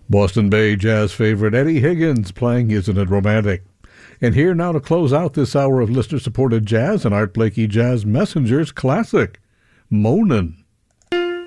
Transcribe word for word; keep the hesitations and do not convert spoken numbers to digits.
Boston Bay jazz favorite Eddie Higgins playing Isn't It Romantic? And here now to close out this hour of listener-supported jazz and Art Blakey Jazz Messengers classic, Moanin'.